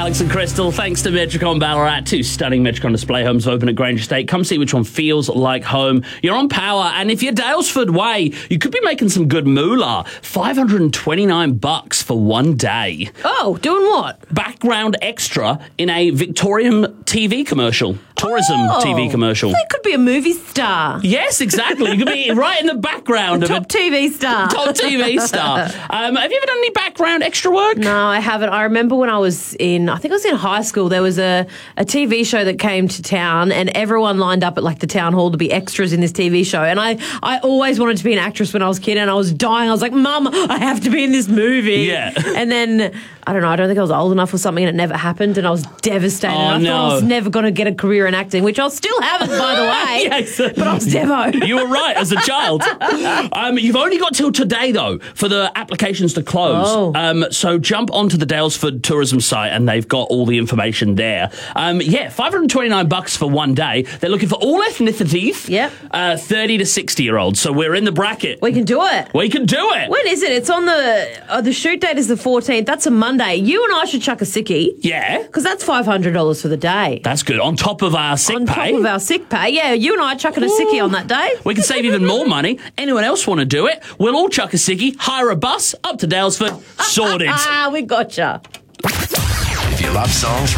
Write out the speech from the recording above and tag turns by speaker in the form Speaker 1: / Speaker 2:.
Speaker 1: Alex and Crystal, thanks to Metricon Ballarat. 2 stunning Metricon display homes open at Grange Estate. Come see which one feels like home. You're on Power, and if you're Dalesford way, you could be making some good moolah. $529 for one day.
Speaker 2: Oh, doing what?
Speaker 1: Background extra in a Victorian TV commercial. Tourism TV commercial.
Speaker 2: They could be a movie star.
Speaker 1: Yes, exactly. You could be right in the background of
Speaker 2: Top TV star.
Speaker 1: Top TV star. Have you ever done any background extra work?
Speaker 2: No, I haven't. I remember when I was in high school, there was a TV show that came to town and everyone lined up at like the town hall to be extras in this TV show. And I always wanted to be an actress when I was a kid and I was dying. I was like, Mum, I have to be in this movie.
Speaker 1: Yeah.
Speaker 2: And then, I don't know, I don't think I was old enough or something and it never happened and I was devastated.
Speaker 1: Oh,
Speaker 2: I thought I was never going to get a career in acting, which I still haven't, by the way.
Speaker 1: Yes.
Speaker 2: But I was devo.
Speaker 1: You were right as a child. You've only got till today, though, for the applications to close.
Speaker 2: Oh.
Speaker 1: So jump onto the Dalesford tourism site and they've got all the information there. $529 for one day. They're looking for all ethnicities.
Speaker 2: Yep.
Speaker 1: 30 to 60-year-olds. So we're in the bracket.
Speaker 2: We can do it.
Speaker 1: We can do it.
Speaker 2: When is it? It's on the shoot date is the 14th. That's a Monday. You and I should chuck a sickie.
Speaker 1: Yeah.
Speaker 2: Because that's $500 for the day.
Speaker 1: That's good. On top of our sick pay.
Speaker 2: On top of our sick pay. Yeah, you and I chucking a sickie on that day.
Speaker 1: We can save even more money. Anyone else want to do it? We'll all chuck a sickie, hire a bus up to Dalesford, sorted.
Speaker 2: We gotcha.
Speaker 3: If you love songs